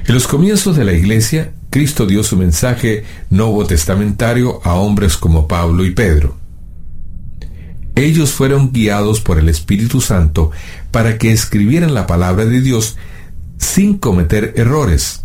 En los comienzos de la Iglesia, Cristo dio su mensaje nuevo testamentario a hombres como Pablo y Pedro. Ellos fueron guiados por el Espíritu Santo para que escribieran la palabra de Dios sin cometer errores.